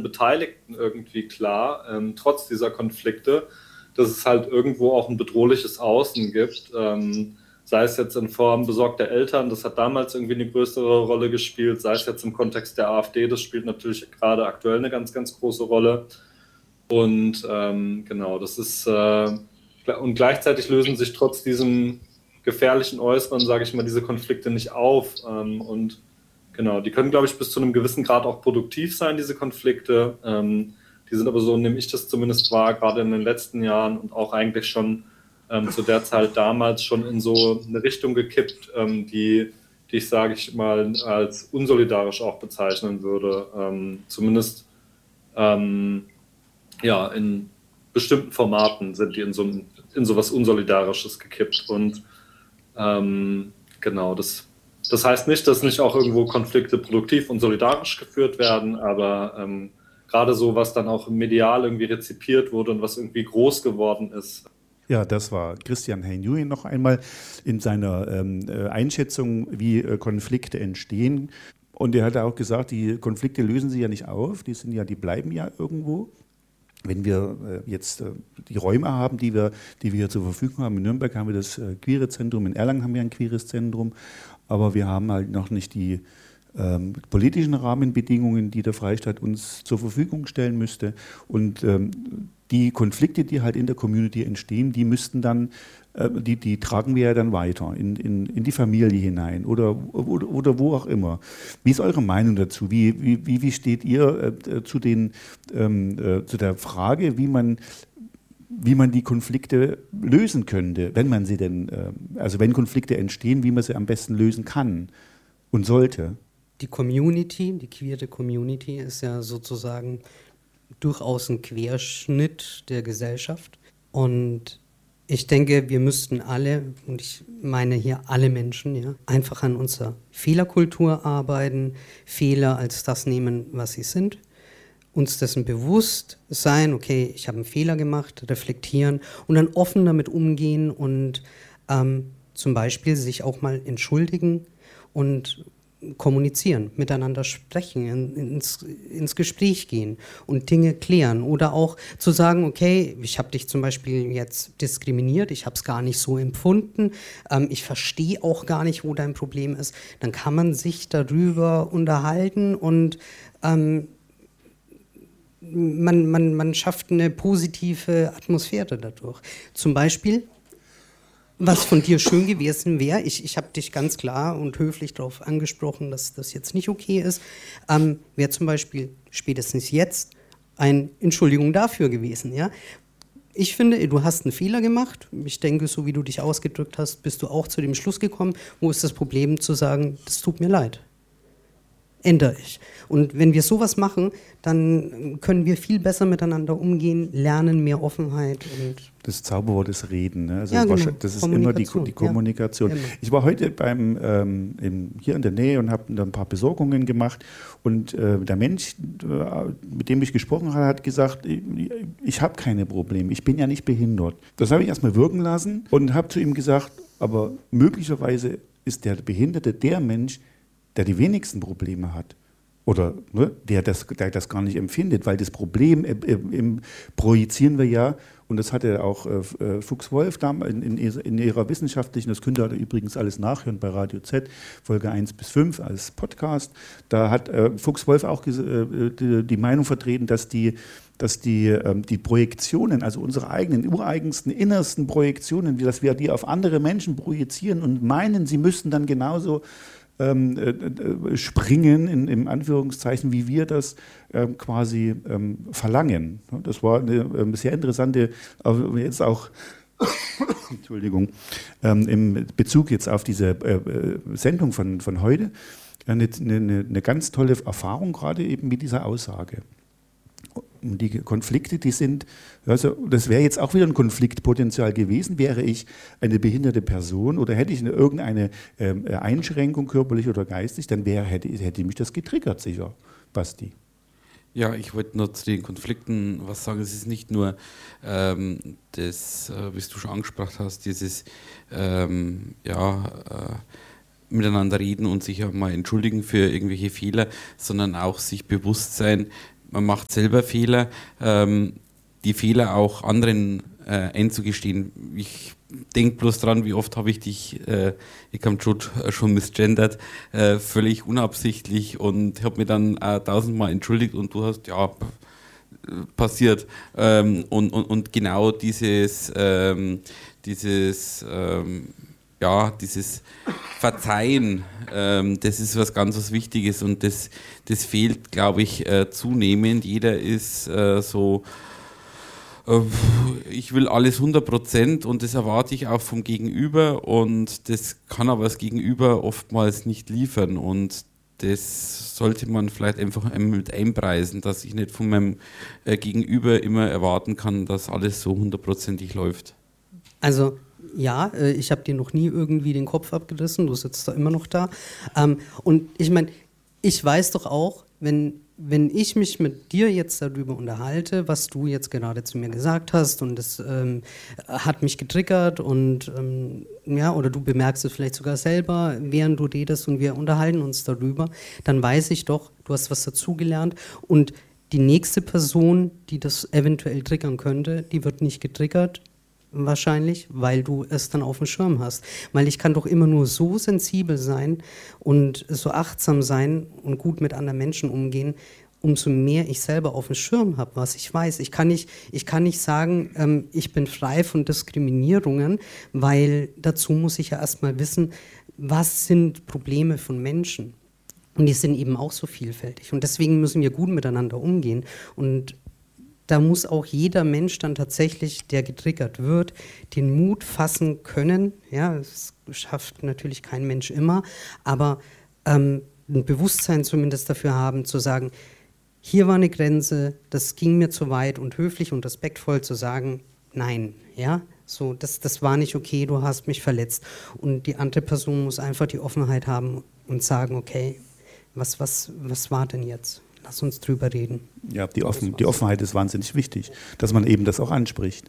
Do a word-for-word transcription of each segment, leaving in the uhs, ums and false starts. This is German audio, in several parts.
Beteiligten irgendwie klar, ähm, trotz dieser Konflikte, dass es halt irgendwo auch ein bedrohliches Außen gibt, ähm, sei es jetzt in Form besorgter Eltern, das hat damals irgendwie eine größere Rolle gespielt, sei es jetzt im Kontext der AfD, das spielt natürlich gerade aktuell eine ganz, ganz große Rolle. Und ähm, genau, das ist, äh, und gleichzeitig lösen sich trotz diesem gefährlichen Äußeren, sage ich mal, diese Konflikte nicht auf. Ähm, und genau, die können, glaube ich, bis zu einem gewissen Grad auch produktiv sein, diese Konflikte. Ähm, die sind aber so, nehme ich das zumindest wahr, gerade in den letzten Jahren und auch eigentlich schon ähm, zu der Zeit damals schon in so eine Richtung gekippt, ähm, die, die ich, sage ich mal, als unsolidarisch auch bezeichnen würde. Ähm, zumindest ähm, ja, in bestimmten Formaten sind die in so, in so was Unsolidarisches gekippt. Und ähm, genau, das, das heißt nicht, dass nicht auch irgendwo Konflikte produktiv und solidarisch geführt werden, aber ähm, gerade so, was dann auch medial irgendwie rezipiert wurde und was irgendwie groß geworden ist. Ja, das war Christian Hein-Nguyen noch einmal in seiner ähm, Einschätzung, wie äh, Konflikte entstehen. Und er hat auch gesagt, die Konflikte lösen sich ja nicht auf, die sind ja, die bleiben ja irgendwo. Wenn wir äh, jetzt äh, die Räume haben, die wir, die wir hier zur Verfügung haben, in Nürnberg haben wir das äh, Queere Zentrum, in Erlangen haben wir ein Queeres Zentrum, aber wir haben halt noch nicht die ähm, politischen Rahmenbedingungen, die der Freistaat uns zur Verfügung stellen müsste. Und ähm, die Konflikte, die halt in der Community entstehen, die müssten dann, äh, die, die tragen wir ja dann weiter in, in, in die Familie hinein oder, oder, oder wo auch immer. Wie ist eure Meinung dazu? Wie, wie, wie steht ihr äh, zu, den, ähm, äh, zu der Frage, wie man, wie man die Konflikte lösen könnte, wenn man sie denn, äh, also wenn Konflikte entstehen, wie man sie am besten lösen kann und sollte? Die Community, die queere Community ist ja sozusagen durchaus ein Querschnitt der Gesellschaft. Und ich denke, wir müssten alle, und ich meine hier alle Menschen, ja, einfach an unserer Fehlerkultur arbeiten, Fehler als das nehmen, was sie sind, uns dessen bewusst sein, okay, ich habe einen Fehler gemacht, reflektieren und dann offen damit umgehen und ähm, zum Beispiel sich auch mal entschuldigen und kommunizieren, miteinander sprechen, in, ins, ins Gespräch gehen und Dinge klären oder auch zu sagen, okay, ich habe dich zum Beispiel jetzt diskriminiert, ich habe es gar nicht so empfunden, ähm, ich verstehe auch gar nicht, wo dein Problem ist, dann kann man sich darüber unterhalten und ähm, man, man, man schafft eine positive Atmosphäre dadurch. Zum Beispiel was von dir schön gewesen wäre, ich, ich habe dich ganz klar und höflich darauf angesprochen, dass das jetzt nicht okay ist, ähm, wäre zum Beispiel spätestens jetzt eine Entschuldigung dafür gewesen. Ja? Ich finde, du hast einen Fehler gemacht. Ich denke, so wie du dich ausgedrückt hast, bist du auch zu dem Schluss gekommen, wo ist das Problem zu sagen, das tut mir leid. Ändere ich. Und wenn wir sowas machen, dann können wir viel besser miteinander umgehen, lernen mehr Offenheit. Und das Zauberwort ist Reden. Ne? Also ja, genau. Das ist immer die, die Kommunikation. Ja, ich war heute beim, ähm, im, hier in der Nähe und habe ein paar Besorgungen gemacht. Und äh, der Mensch, äh, mit dem ich gesprochen habe, hat gesagt, ich, ich habe keine Probleme, ich bin ja nicht behindert. Das habe ich erstmal wirken lassen und habe zu ihm gesagt, aber möglicherweise ist der Behinderte der Mensch, der die wenigsten Probleme hat oder ne, der, das, der das gar nicht empfindet, weil das Problem äh, äh, projizieren wir ja, und das hatte auch äh, Fuchs-Wolf in, in, in ihrer wissenschaftlichen, das könnt ihr übrigens alles nachhören bei Radio Z, Folge eins bis fünf als Podcast, da hat äh, Fuchs-Wolf auch äh, die, die Meinung vertreten, dass die dass die, ähm, die Projektionen, also unsere eigenen, ureigensten, innersten Projektionen, dass wir die auf andere Menschen projizieren und meinen, sie müssten dann genauso Ähm, äh, springen, in, in Anführungszeichen, wie wir das ähm, quasi ähm, verlangen. Das war eine ähm, sehr interessante, äh, jetzt auch, Entschuldigung, ähm, im Bezug jetzt auf diese äh, Sendung von, von heute, eine, eine, eine ganz tolle Erfahrung gerade eben mit dieser Aussage. Die Konflikte, die sind, also das wäre jetzt auch wieder ein Konfliktpotenzial gewesen, wäre ich eine behinderte Person oder hätte ich eine, irgendeine ähm, Einschränkung körperlich oder geistig, dann wäre, hätte, hätte mich das getriggert, sicher, Basti. Ja, ich wollte nur zu den Konflikten was sagen. Es ist nicht nur ähm, das, äh, wie du schon angesprochen hast, dieses ähm, ja, äh, miteinander reden und sich auch mal entschuldigen für irgendwelche Fehler, sondern auch sich bewusst sein, man macht selber Fehler, ähm, die Fehler auch anderen äh, einzugestehen. Ich denke bloß dran, wie oft habe ich dich, äh, ich habe schon, schon misgendert, äh, völlig unabsichtlich und habe mir dann äh, tausendmal entschuldigt und du hast, ja, passiert. Ähm, und, und, und genau dieses, ähm, dieses, ähm, ja, dieses Verzeihen, ähm, das ist was ganz was Wichtiges und das, das fehlt, glaube ich, äh, zunehmend. Jeder ist äh, so, äh, ich will alles hundert Prozent und das erwarte ich auch vom Gegenüber und das kann aber das Gegenüber oftmals nicht liefern und das sollte man vielleicht einfach mit einpreisen, dass ich nicht von meinem äh, Gegenüber immer erwarten kann, dass alles so hundertprozentig läuft. Also ja, äh, ich habe dir noch nie irgendwie den Kopf abgerissen, du sitzt da immer noch da. Ähm, und ich meine, ich weiß doch auch, wenn, wenn ich mich mit dir jetzt darüber unterhalte, was du jetzt gerade zu mir gesagt hast und das ähm, hat mich getriggert und ähm, ja, oder du bemerkst es vielleicht sogar selber, während du redest und wir unterhalten uns darüber, dann weiß ich doch, du hast was dazugelernt und die nächste Person, die das eventuell triggern könnte, die wird nicht getriggert, wahrscheinlich, weil du es dann auf dem Schirm hast. Weil ich kann doch immer nur so sensibel sein und so achtsam sein und gut mit anderen Menschen umgehen, umso mehr ich selber auf dem Schirm habe, was ich weiß. Ich kann nicht, ich kann nicht sagen, ähm, ich bin frei von Diskriminierungen, weil dazu muss ich ja erstmal wissen, was sind Probleme von Menschen. Und die sind eben auch so vielfältig. Und deswegen müssen wir gut miteinander umgehen. Und da muss auch jeder Mensch dann tatsächlich, der getriggert wird, den Mut fassen können. Ja, das schafft natürlich kein Mensch immer, aber ähm, ein Bewusstsein zumindest dafür haben, zu sagen, hier war eine Grenze, das ging mir zu weit und höflich und respektvoll zu sagen, nein, ja, so, das, das war nicht okay, du hast mich verletzt. Und die andere Person muss einfach die Offenheit haben und sagen, okay, was, was, was war denn jetzt? Lass uns drüber reden. Ja, die, Offen, die Offenheit ist wahnsinnig wichtig, dass man eben das auch anspricht.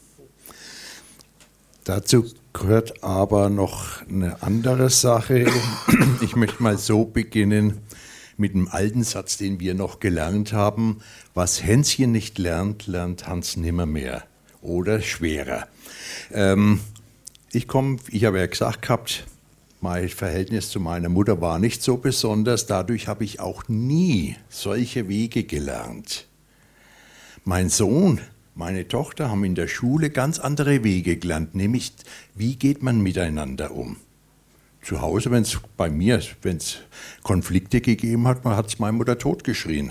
Dazu gehört aber noch eine andere Sache. Ich möchte mal so beginnen mit einem alten Satz, den wir noch gelernt haben. Was Hänschen nicht lernt, lernt Hans nimmermehr oder schwerer. Ähm, ich komme, ich habe ja gesagt gehabt, mein Verhältnis zu meiner Mutter war nicht so besonders, dadurch habe ich auch nie solche Wege gelernt. Mein Sohn, meine Tochter haben in der Schule ganz andere Wege gelernt, nämlich wie geht man miteinander um. Zu Hause, wenn es bei mir, wenn es Konflikte gegeben hat, hat es meine Mutter totgeschrien.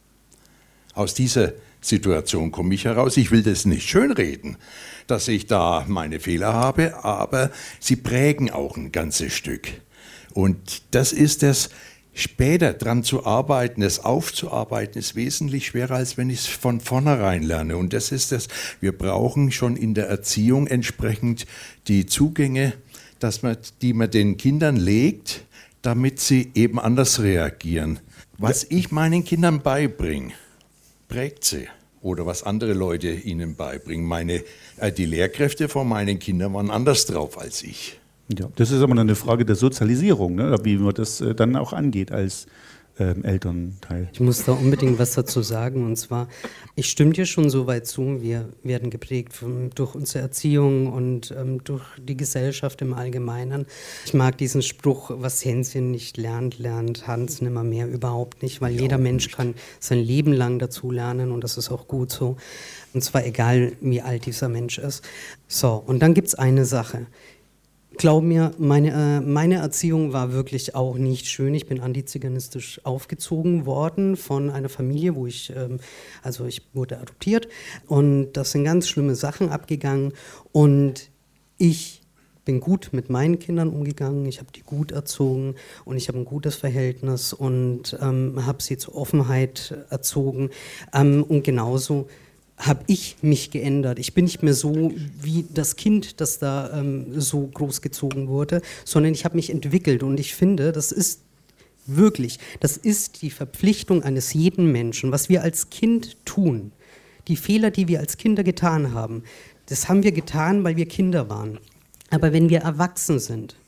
Aus dieser Situation komme ich heraus. Ich will das nicht schönreden, dass ich da meine Fehler habe, aber sie prägen auch ein ganzes Stück. Und das ist es, später dran zu arbeiten, es aufzuarbeiten, ist wesentlich schwerer, als wenn ich es von vornherein lerne. Und das ist es, wir brauchen schon in der Erziehung entsprechend die Zugänge, dass man, die man den Kindern legt, damit sie eben anders reagieren. Was ich meinen Kindern beibringe, prägt sie. Oder was andere Leute ihnen beibringen. Meine, äh, die Lehrkräfte von meinen Kindern waren anders drauf als ich. Ja, das ist aber eine Frage der Sozialisierung, ne? Wie man das äh, dann auch angeht als ähm, Elternteil. Ich muss da unbedingt was dazu sagen, und zwar, ich stimme dir schon so weit zu, wir werden geprägt von, durch unsere Erziehung und ähm, durch die Gesellschaft im Allgemeinen. Ich mag diesen Spruch, was Hänschen nicht lernt, lernt Hans nimmermehr, überhaupt nicht, weil jeder Mensch kann sein Leben lang dazu lernen und das ist auch gut so. Und zwar egal, wie alt dieser Mensch ist. So, und dann gibt es eine Sache. Glaub mir, meine, äh, meine Erziehung war wirklich auch nicht schön. Ich bin antiziganistisch aufgezogen worden von einer Familie, wo ich, ähm, also ich wurde adoptiert und das sind ganz schlimme Sachen abgegangen und ich bin gut mit meinen Kindern umgegangen, ich habe die gut erzogen und ich habe ein gutes Verhältnis und ähm, habe sie zur Offenheit erzogen ähm, und genauso habe ich mich geändert. Ich bin nicht mehr so wie das Kind, das da ähm, so großgezogen wurde, sondern ich habe mich entwickelt und ich finde, das ist wirklich, das ist die Verpflichtung eines jeden Menschen, was wir als Kind tun. Die Fehler, die wir als Kinder getan haben, das haben wir getan, weil wir Kinder waren. Aber wenn wir erwachsen sind,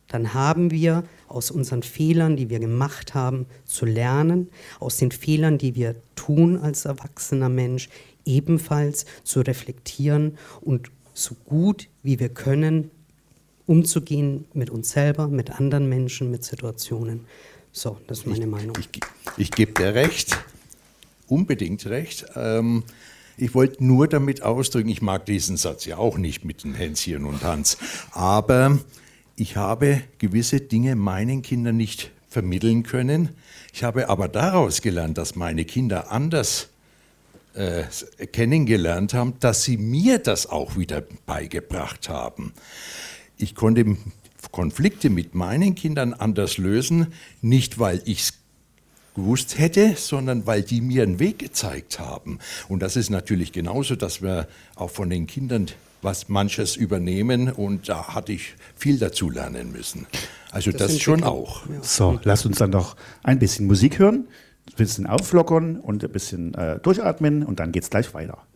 dann haben wir aus unseren Fehlern, die wir gemacht haben, zu lernen, aus den Fehlern, die wir tun als erwachsener Mensch, ebenfalls zu reflektieren und so gut wie wir können, umzugehen mit uns selber, mit anderen Menschen, mit Situationen. So, das ist meine ich, Meinung. Ich, ich gebe dir recht, unbedingt recht. Ähm, ich wollte nur damit ausdrücken, ich mag diesen Satz ja auch nicht mit den Hänschen und Hans, aber ich habe gewisse Dinge meinen Kindern nicht vermitteln können. Ich habe aber daraus gelernt, dass meine Kinder anders äh, kennengelernt haben, dass sie mir das auch wieder beigebracht haben. Ich konnte Konflikte mit meinen Kindern anders lösen, nicht weil ich es gewusst hätte, sondern weil die mir einen Weg gezeigt haben. Und das ist natürlich genauso, dass wir auch von den Kindern was manches übernehmen und da hatte ich viel dazu lernen müssen. Also das, das schon auch. Ja. So, lasst uns dann noch ein bisschen Musik hören, ein bisschen auflockern und ein bisschen äh, durchatmen und dann geht's gleich weiter.